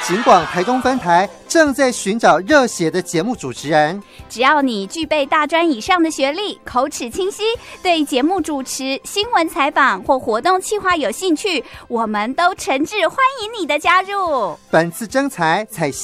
警广台中分台正在寻找热血的节目主持人， 只要你具备大专以上的学历，口齿清晰，对节目主持、新闻采访或活动企划有兴趣，我们都诚挚欢迎你的加入。 本次征才采